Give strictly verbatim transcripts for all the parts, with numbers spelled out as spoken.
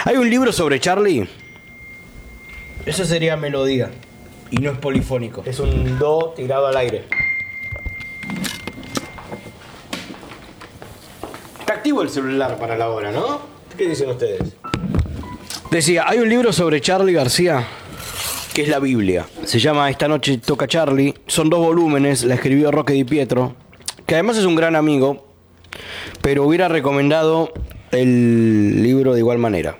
Hay un libro sobre Charlie. Eso sería melodía. Y no es polifónico. Es un do tirado al aire. Está activo el celular para la hora, ¿no? ¿Qué dicen ustedes? Decía, hay un libro sobre Charly García que es la Biblia. Se llama Esta noche toca Charly. Son dos volúmenes, la escribió Roque Di Pietro, que además es un gran amigo, pero hubiera recomendado el libro de igual manera.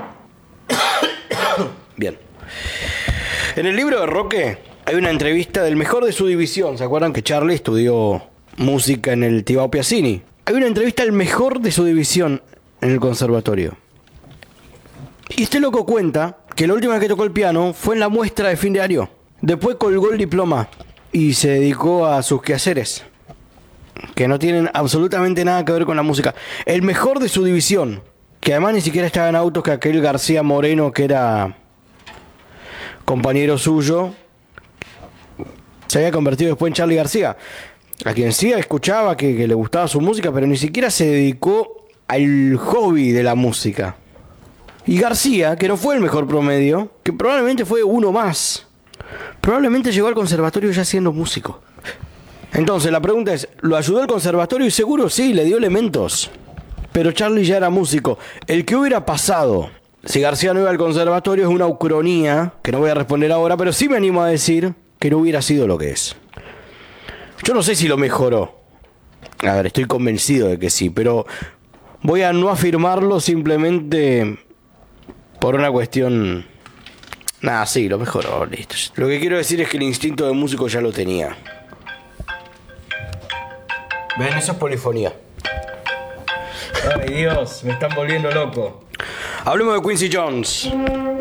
Bien. En el libro de Roque hay una entrevista del mejor de su división. ¿Se acuerdan que Charly estudió música en el Tibao Piazzini? Hay una entrevista al mejor de su división en el conservatorio. Y este loco cuenta que la última vez que tocó el piano fue en la muestra de fin de año. Después colgó el diploma y se dedicó a sus quehaceres, que no tienen absolutamente nada que ver con la música. El mejor de su división, que además ni siquiera estaba en autos, que aquel García Moreno, que era compañero suyo, se había convertido después en Charly García, a quien sí escuchaba, que, que le gustaba su música, pero ni siquiera se dedicó al hobby de la música. Y García, que no fue el mejor promedio, que probablemente fue uno más, probablemente llegó al conservatorio ya siendo músico. Entonces la pregunta es, ¿lo ayudó el conservatorio? Y seguro sí, le dio elementos. Pero Charly ya era músico. El que hubiera pasado si García no iba al conservatorio es una ucronía, que no voy a responder ahora, pero sí me animo a decir que no hubiera sido lo que es. Yo no sé si lo mejoró. A ver, estoy convencido de que sí, pero voy a no afirmarlo simplemente por una cuestión... Nada, sí, lo mejoró, listo. Lo que quiero decir es que el instinto de músico ya lo tenía. ¿Ven? Eso es polifonía. Ay, Dios, me están volviendo loco. Hablemos de Quincy Jones.